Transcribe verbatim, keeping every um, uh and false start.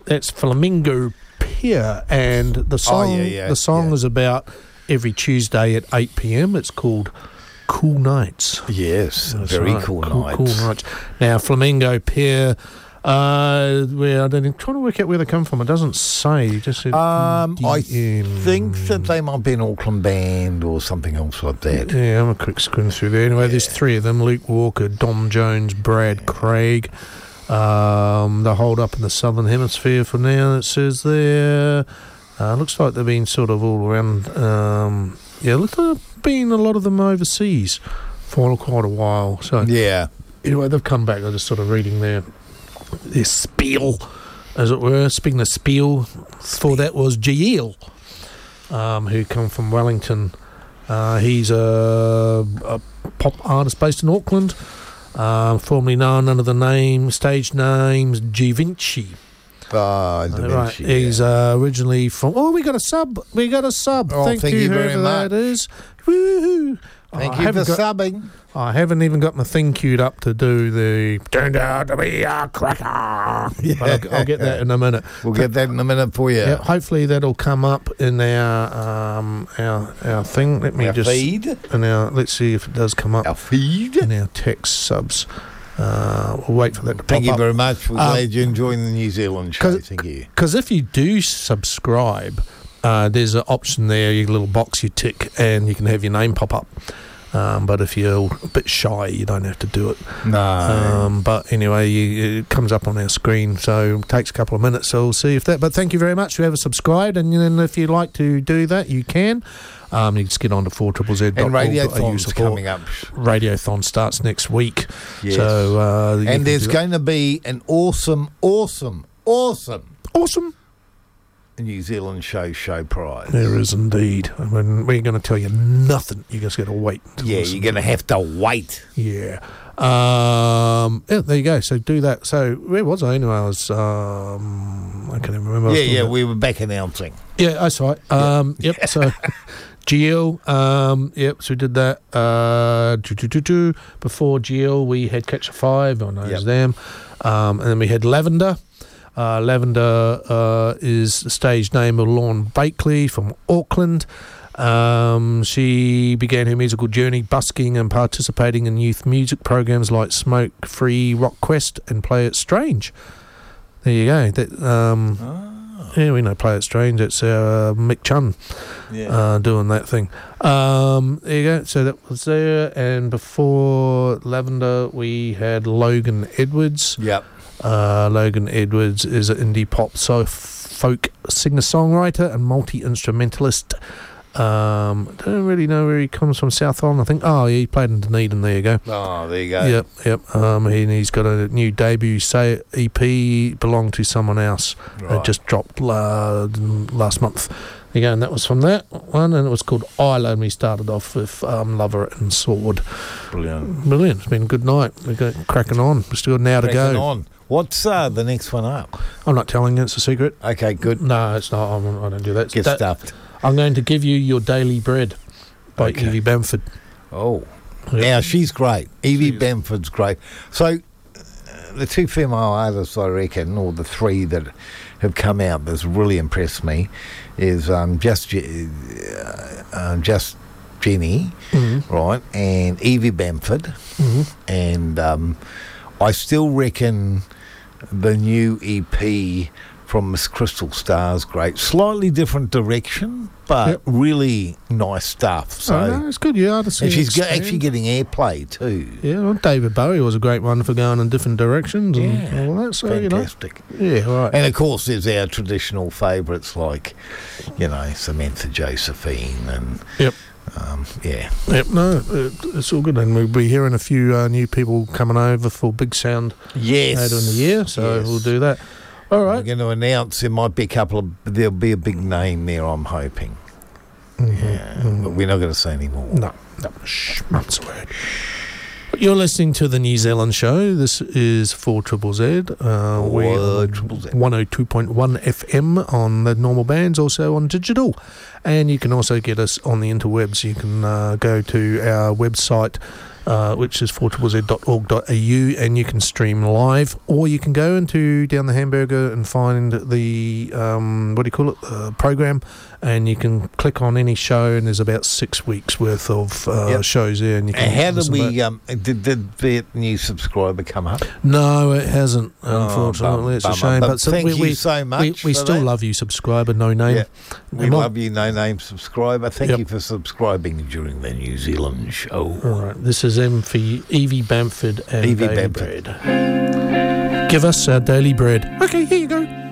that's Flamingo Pier, and the song Oh, yeah, yeah, the song yeah. is about every Tuesday at eight p.m. It's called Cool Nights. Yes, That's very right, cool, cool, nights. cool nights. Now, Flamingo Pier, uh, where I don't, I'm trying to work out where they come from. It doesn't say. It just said Um, I D M. think that they might be an Auckland band or something else like that. Yeah, I'm a quick squint through there. Anyway, there's three of them: Luke Walker, Dom Jones, Brad Craig. Um, they hold up in the southern hemisphere for now. It says there. Uh, looks like they've been sort of all around. Um, yeah, looks like they've been a lot of them overseas for quite a while. So Yeah. anyway, they've come back. I'm just sort of reading their their spiel, as it were. Speaking of spiel, before that was Giel, um, who come from Wellington. Uh, he's a, a pop artist based in Auckland, um, formerly known under the name, stage names G Vinci. Ah, Da Right. Vinci, He's yeah. uh, originally from. Oh, we got a sub. We got a sub. Oh, thank, thank you, you very whoever much. that is. Woohoo! Thank I you for haven't got, subbing. I haven't even got my thing queued up to do the turned out to be a cracker. Yeah. But I'll, I'll get that in a minute. We'll get that in a minute for you. Yeah, hopefully that'll come up in our um our our thing. Let me Our just feed. and our let's see if it does come up Our feed. in our text subs. Uh, we'll wait for that to pop Thank you up. very much. We're Um, glad you're enjoying the New Zealand show. 'cause- Thank you. Because if you do subscribe, uh, there's an option there, your little box you tick, and you can have your name pop up. Um, but if you're a bit shy, you don't have to do it. No. Um, but anyway, you, it comes up on our screen, so it takes a couple of minutes, so we'll see if that... But thank you very much for having subscribed, and then if you'd like to do that, you can. Um, you can just get on to four Z Z dot and org dot a u Radiothon's support. coming up. Radiothon starts next week. Yes. So, uh, you can and there's do that. going to be an awesome, awesome, awesome Awesome. New Zealand show show prize. There is indeed. I mean, we're going to tell you nothing. You just got to wait. to Yeah, listen. you're going to have to wait. Yeah. Um, yeah, there you go. So do that. So where was I? Anyway, I was, um, I can't even remember. Yeah, yeah, we were back announcing. Yeah, that's right. Um, yep. So G L, um, yep, so we did that. Uh, doo, doo, doo, doo. Before G L, we had Catch a Five, I knows Yep. them. Um, and then we had Lavender. Uh, Lavender uh, is the stage name of Lorne Bakley from Auckland. Um, she began her musical journey busking and participating in youth music programs like Smoke Free, Rock Quest, and Play It Strange. There you go. That, um, Oh, yeah, we know Play It Strange. It's uh, Mick Chun yeah. uh, doing that thing. Um, there you go. So that was there. And before Lavender, we had Logan Edwards. yep. Uh, Logan Edwards is an indie pop so folk singer-songwriter and multi-instrumentalist. Um, don't really know where he comes from. South Island, I think. Oh, yeah, he played in Dunedin. There you go. Oh, there you go. Yep, yep. Um, he, and he's got a new debut say E P, Belong to Someone Else. Right. It just dropped uh, last month. There you go, and that was from that one, and it was called Isla, and we started off with um, Lover and Sword. Brilliant. Brilliant. It's been a good night. We're going, cracking on. We're still now to Cracking go. on. What's uh, the next one up? I'm not telling you, it's a secret. Okay, good. No, it's not. I'm, I don't do that. Get that stuffed. I'm going to give you Your Daily Bread by Okay. Evie Bamford. Oh. Yep. Now, she's great. Evie She's- Bamford's great. So, uh, the two female artists, I reckon, or the three that have come out that's really impressed me is um, just Je- uh, um, just Jenny, Mm-hmm. right, and Evie Bamford. Mm-hmm. And um, I still reckon the new E P from Miss Crystal Star's great. Slightly different direction, but Yep. really nice stuff. So, Oh, no, it's good, yeah. To see and it she's get, expand. actually getting airplay too. Yeah, well, David Bowie was a great one for going in different directions and Yeah, all that. So, Fantastic. you know. Yeah, right. And of course, there's our traditional favourites like, you know, Samantha Josephine and, Yep. um, yeah. Yep, no, it, it's all good. And we'll be hearing a few uh, new people coming over for Big Sound Yes. later in the year, so Yes. we'll do that. All We're right. going to announce there might be a couple of, there'll be a big name there, I'm hoping. Mm-hmm. Yeah, but we're not going to say any more. No, no, shh, mum's word. You're listening to the New Zealand show. This is four Z Z. Uh, four Z Z. one oh two point one F M on the normal bands, also on digital. And you can also get us on the interwebs. You can uh, go to our website, uh, which is four z z dot org dot a u, and you can stream live, or you can go into Down the Hamburger and find the um, what do you call it uh, program, and you can click on any show, and there's about six weeks worth of uh, Yep. shows there, and you can. And how did listen we? back. Um, did, did the new subscriber come up? No, it hasn't. Oh, Unfortunately, bum- it's a bummer. shame. But But, so thank we, you we, so much We, we for still that. love you, subscriber. No name. Yeah. We And what- love you, no name subscriber. Thank Yep. you for subscribing during the New Zealand show. All right, this is M for Evie Bamford and Evie Daily Bamford. Bread. Give us our daily bread. Okay, here you go.